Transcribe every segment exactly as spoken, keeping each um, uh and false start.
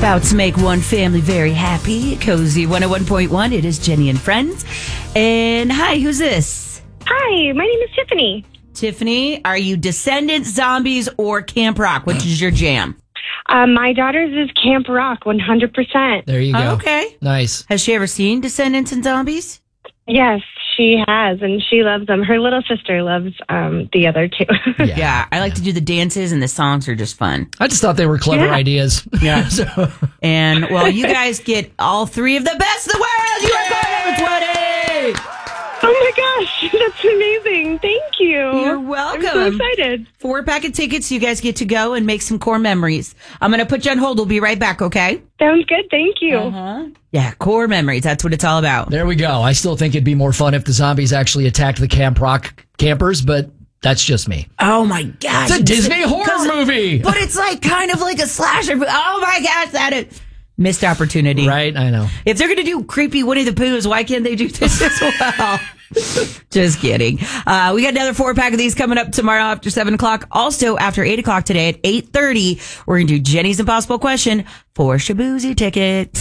About to make one family very happy. Cozy one oh one point one. It is Jenny and Friends. And hi, who's this? Hi, my name is Tiffany. Tiffany, are you Descendants, Zombies, or Camp Rock? Which is your jam? Um, my daughter's is Camp Rock, one hundred percent. There you go. Oh, okay. Nice. Has she ever seen Descendants and Zombies? Yes, she has, and she loves them. Her little sister loves um, the other two. Yeah. Yeah, I like to do the dances, and the songs are just fun. I just thought they were clever Yeah. ideas. Yeah. So- And, well, you guys get all three of the best in the world. You are going number twenty. Oh my gosh, that's amazing. Thank you. You're welcome. I'm so excited. Four pack of tickets. You guys get to go and make some core memories. I'm going to put you on hold. We'll be right back, okay? Sounds good. Thank you. Uh-huh. Yeah, core memories. That's what it's all about. there we go. I still think it'd be more fun if the zombies actually attacked the Camp Rock campers, but that's just me. Oh, my gosh. It's a Disney horror movie. But it's like kind of like a slasher. Oh, my gosh. That is missed opportunity. Right? I know. If they're going to do creepy Winnie the Poohs, why can't they do this as well? Just kidding. Uh, we got another four pack of these coming up tomorrow after seven o'clock. Also, after eight o'clock today at eight thirty, we're going to do Jenny's Impossible Question for Shabuzi tickets.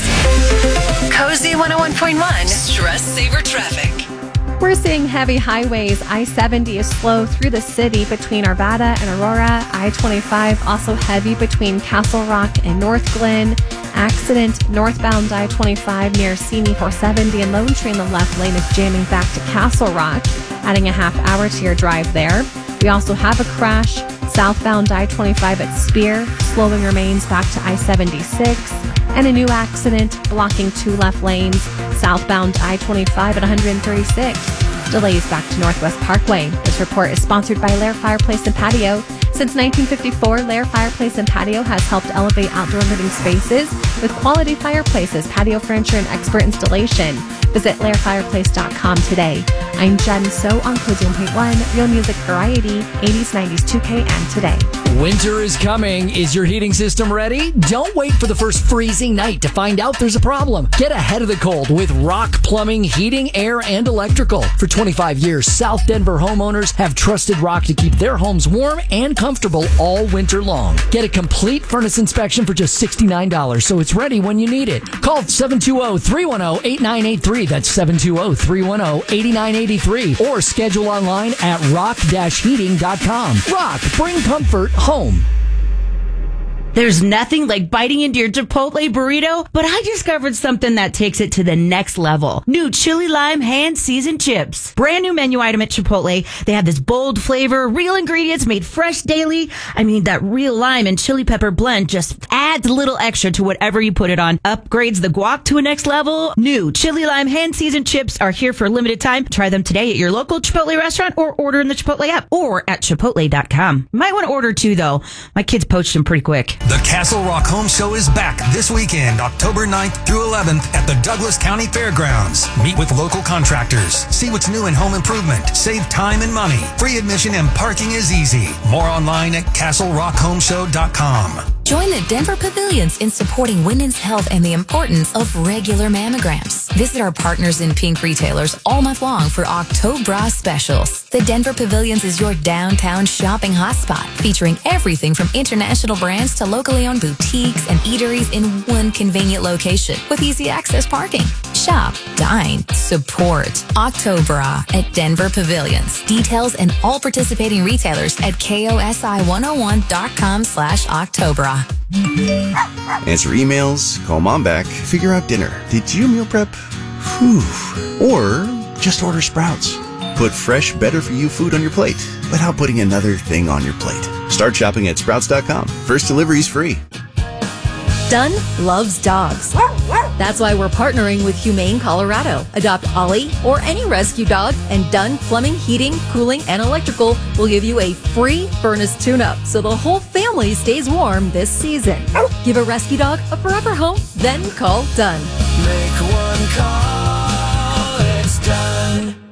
Cozy one oh one point one. Stress Saver Traffic. We're seeing heavy highways. I seventy is slow through the city between Arvada and Aurora. I twenty-five also heavy between Castle Rock and North Glen. Accident northbound I twenty-five near C M E four seventy and Lone Tree in the left lane is jamming back to Castle Rock, adding a half hour to your drive there. We also have a crash southbound I twenty-five at Spear. Slowing remains back to I seventy-six. And a new accident blocking two left lanes southbound I twenty-five at one thirty-six. Delays back to Northwest Parkway. This report is sponsored by Lair Fireplace and Patio. Since nineteen fifty-four, Lair Fireplace and Patio has helped elevate outdoor living spaces with quality fireplaces, patio furniture, and expert installation. Visit lair fireplace dot com today. I'm Jen So on Cozy one point one, real music variety, eighties, nineties, two K, and today. Winter is coming. Is your heating system ready? Don't wait for the first freezing night to find out there's a problem. Get ahead of the cold with Rock Plumbing, Heating, Air, and Electrical. For twenty-five years, South Denver homeowners have trusted Rock to keep their homes warm and comfortable all winter long. Get a complete furnace inspection for just sixty-nine dollars so it's ready when you need it. Call seven two zero, three one zero, eight nine eight three. That's seven two zero, three one zero, eight nine eight three. Or schedule online at rock dash heating dot com. Rock, bring comfort home. There's nothing like biting into your Chipotle burrito, but I discovered something that takes it to the next level. New chili lime hand seasoned chips. Brand new menu item at Chipotle. They have this bold flavor, real ingredients made fresh daily. I mean, that real lime and chili pepper blend just adds a little extra to whatever you put it on. Upgrades the guac to a next level. New chili lime hand seasoned chips are here for a limited time. Try them today at your local Chipotle restaurant or order in the Chipotle app or at chipotle dot com. Might want to order too, though. My kids poached them pretty quick. The Castle Rock Home Show is back this weekend, October ninth through eleventh at the Douglas County Fairgrounds. Meet with local contractors. See what's new in home improvement. Save time and money. Free admission and parking is easy. More online at castle rock home show dot com. Join the Denver Pavilions in supporting women's health and the importance of regular mammograms. Visit our partners in pink retailers all month long for October specials. The Denver Pavilions is your downtown shopping hotspot, featuring everything from international brands to locally owned boutiques and eateries in one convenient location with easy access parking. Shop, dine, support October at Denver Pavilions. Details and all participating retailers at kosi one oh one dot com slash October. Answer emails, call mom back, figure out dinner. Did you meal prep? Whew. Or just order Sprouts. Put fresh, better-for-you food on your plate without putting another thing on your plate. Start shopping at sprouts dot com. First delivery's free. Dunn loves dogs. That's why we're partnering with Humane Colorado. Adopt Ollie or any rescue dog, and Dunn Plumbing, Heating, Cooling, and Electrical will give you a free furnace tune-up so the whole family stays warm this season. Give a rescue dog a forever home, then call Dunn. Make one call, it's done.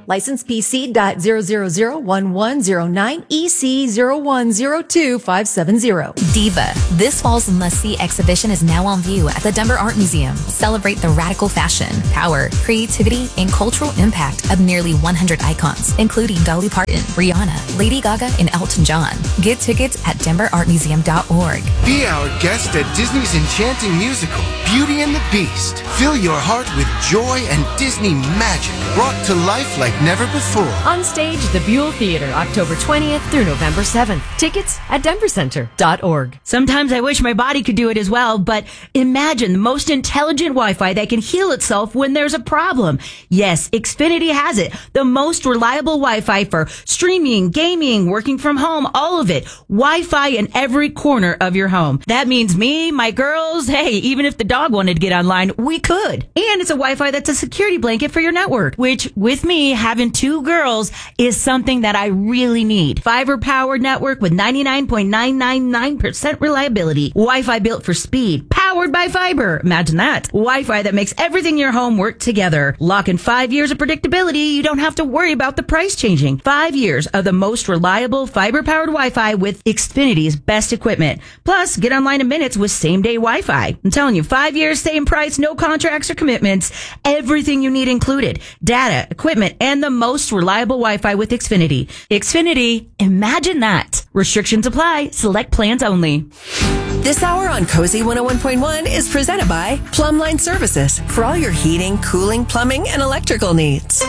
License P C dot zero zero zero one one zero nine E C zero one zero two five seven zero. Diva. This fall's must-see exhibition is now on view at the Denver Art Museum. Celebrate the radical fashion, power, creativity, and cultural impact of nearly one hundred icons, including Dolly Parton, Rihanna, Lady Gaga, and Elton John. Get tickets at denver art museum dot org. Be our guest at Disney's enchanting musical, Beauty and the Beast. Fill your heart with joy and Disney magic brought to life like never before. On stage, the Buell Theater, October twentieth through November seventh. Tickets at denver center dot org. Sometimes I wish my body could do it as well, but imagine the most intelligent Wi-Fi that can heal itself when there's a problem. Yes, Xfinity has it. The most reliable Wi-Fi for streaming, gaming, working from home, all of it. Wi-Fi in every corner of your home. That means me, my girls, hey, even if the dog wanted to get online, we could. And it's a Wi-Fi that's a security blanket for your network, which with me, having two girls is something that I really need. Fiber-powered network with ninety-nine point nine nine nine percent reliability. Wi-Fi built for speed, powered by fiber. Imagine that. Wi-Fi that makes everything in your home work together. Lock in five years of predictability. You don't have to worry about the price changing. Five years of the most reliable fiber-powered Wi-Fi with Xfinity's best equipment. Plus, get online in minutes with same-day Wi-Fi. I'm telling you, five years, same price, no contracts or commitments. Everything you need included. Data, equipment, and the most reliable Wi-Fi with Xfinity. Xfinity, imagine that. Restrictions apply. Select plans only. This hour on Cozy one oh one point one is presented by Plumbline Services for all your heating, cooling, plumbing, and electrical needs.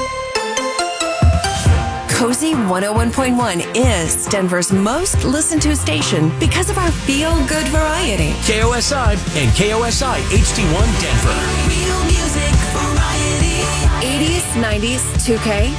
Cozy one oh one point one is Denver's most listened to station because of our feel-good variety. K O S I and K O S I H D one Denver. Real music variety. eighties, nineties, two K,